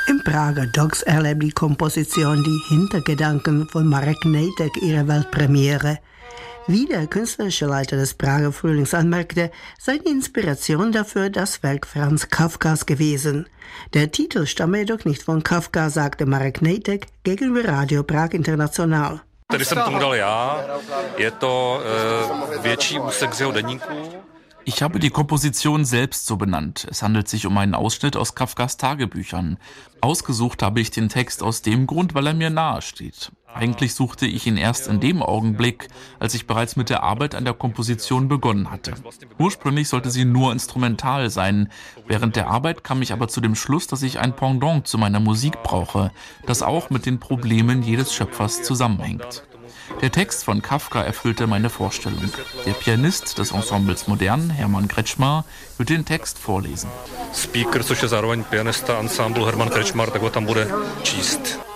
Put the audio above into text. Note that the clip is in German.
Im Prager Dogs erlebt die Komposition die Hintergedanken von Marek Nejtek ihre Weltpremiere. Wie der künstlerische Leiter des Prager Frühlings anmerkte, sei die Inspiration dafür das Werk Franz Kafkas gewesen. Der Titel stamme jedoch nicht von Kafka, sagte Marek Nejtek gegenüber Radio Prag International. Tady jsem tomu dal já, je to větší úsek z jeho deníku. Ich habe die Komposition selbst so benannt. Es handelt sich um einen Ausschnitt aus Kafkas Tagebüchern. Ausgesucht habe ich den Text aus dem Grund, weil er mir nahe steht. Eigentlich suchte ich ihn erst in dem Augenblick, als ich bereits mit der Arbeit an der Komposition begonnen hatte. Ursprünglich sollte sie nur instrumental sein. Während der Arbeit kam ich aber zu dem Schluss, dass ich ein Pendant zu meiner Musik brauche, das auch mit den Problemen jedes Schöpfers zusammenhängt. Der Text von Kafka erfüllte meine Vorstellung. Der Pianist des Ensembles Modern, Hermann Kretschmar, wird den Text vorlesen. Speaker, což je zároveň pianista ansamblu Hermann Kretschmar, tak ho tam bude číst.